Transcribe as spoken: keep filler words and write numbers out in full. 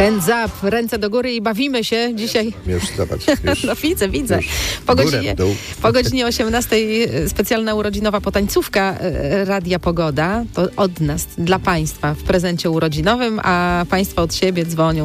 Hands up, ręce do góry i bawimy się dzisiaj. Już, zobacz. Już, no widzę, widzę. Już. Po Górę, godzinie, dół. po godzinie osiemnastej specjalna urodzinowa potańcówka Radia Pogoda. To od nas, dla Państwa w prezencie urodzinowym, a Państwo od siebie dzwonią